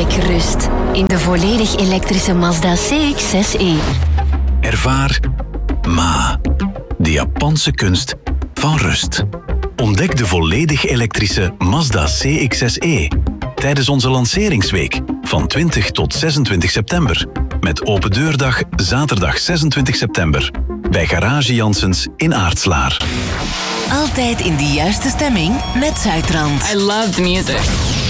Ontdek rust in de volledig elektrische Mazda CX-6e. Ervaar Ma, de Japanse kunst van rust. Ontdek de volledig elektrische Mazda CX-6e tijdens onze lanceringsweek van 20 tot 26 september. Met open deurdag zaterdag 26 september bij Garage Janssens in Aartslaar. Altijd in de juiste stemming met Zuidrand. I love the music.